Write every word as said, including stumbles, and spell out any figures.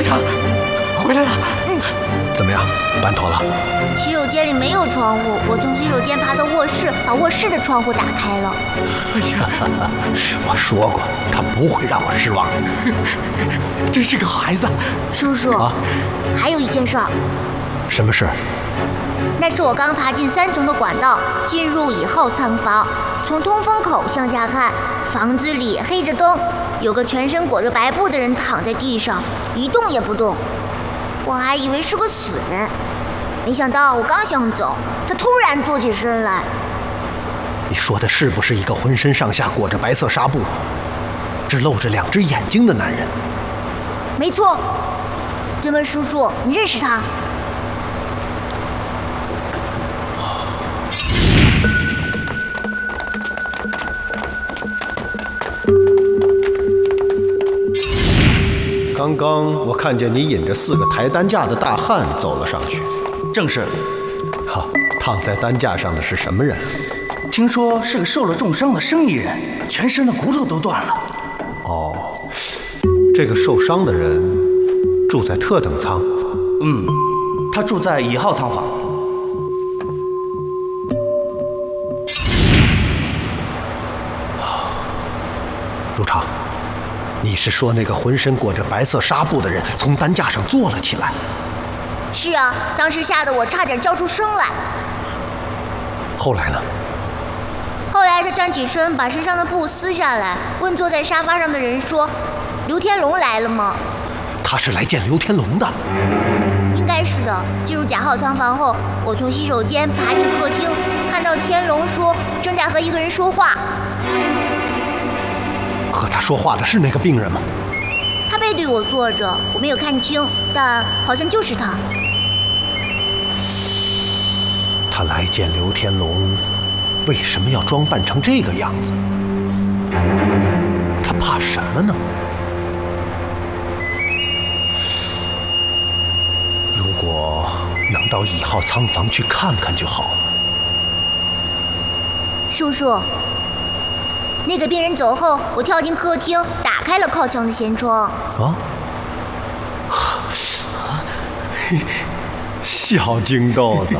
长，回来了。 嗯， 怎么样，办妥了？ 洗手间里没有窗户，我从洗手间爬到卧室，把卧室的窗户打开了。 哎呀， 我说过，他不会让我失望。 真是个好孩子。 叔叔， 啊， 还有一件事儿。 什么事？ 那是我刚爬进三层的管道，进入一号仓房，从通风口向下看，房子里黑着灯，有个全身裹着白布的人躺在地上，一动也不动。我还以为是个死人，没想到我刚想走，他突然坐起身来。 你说的是不是一个浑身上下裹着白色纱布，只露着两只眼睛的男人？ 没错。这位叔叔，你认识他？ 刚刚我看见你引着四个抬担架的大汉走了上去。 正是。 好，躺在担架上的是什么人？ 听说是个受了重伤的生意人，全身的骨头都断了。 哦，这个受伤的人住在特等舱。 嗯，他住在一号舱房。 如常，你是说那个浑身裹着白色纱布的人从担架上坐了起来？ 是啊，当时吓得我差点叫出声来。 后来呢？ 后来他站起身，把身上的布撕下来，问坐在沙发上的人说：“刘天龙来了吗？” 他是来见刘天龙的。 应该是的。进入甲号舱房后，我从洗手间爬进客厅，看到天龙说正在和一个人说话。 和他说话的是那个病人吗？ 他背对我坐着，我没有看清，但好像就是他。 他来见刘天龙，为什么要装扮成这个样子？他怕什么呢？如果能到一号仓房去看看就好了。 叔叔，那个病人走后，我跳进客厅，打开了靠墙的舷窗。 啊！小金豆子，